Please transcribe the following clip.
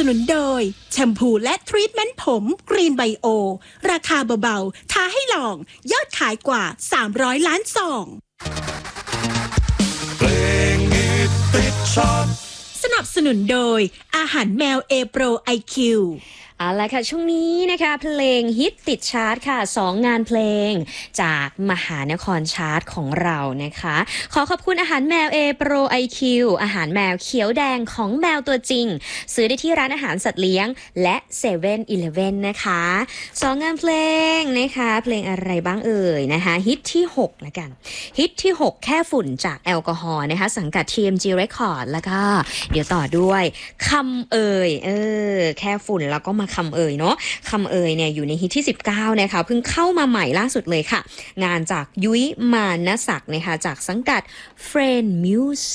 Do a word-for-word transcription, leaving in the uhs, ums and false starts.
นุนโดยแชมพูและทรีทเมนต์ผมกรีนไบโอราคาเบาๆท้าให้ลองยอดขายกว่าสามร้อยล้านซองเพลงฮิตติดชาร์ตสนับสนุนโดยอาหารแมวเอโปรไอคิวเอาละค่ะช่วงนี้นะคะเพลงฮิตติดชาร์ตค่ะสองงานเพลงจากมหานครชาร์ตของเรานะคะขอขอบคุณอาหารแมว A Pro ไอ คิว อาหารแมวเขียวแดงของแมวตัวจริงซื้อได้ที่ร้านอาหารสัตว์เลี้ยงและเซเว่นอีเลฟเว่นนะคะสองงานเพลงนะคะเพลงอะไรบ้างเอ่ยนะคะฮิตที่หกละกันฮิตที่หกแค่ฝุ่นจากแอลกอฮอล์นะคะสังกัด ที เอ็ม จี Record แล้วก็เดี๋ยวต่อด้วยคำเอ่ยเออแค่ฝุ่นแล้วก็มาคำเอ่ยเนาะคำเอ่ยเนี่ยอยู่ในฮิตที่สิบเก้านะคะเพิ่งเข้ามาใหม่ล่าสุดเลยค่ะงานจากยุ้ยมานศักดิ์นะคะจากสังกัด Friend Music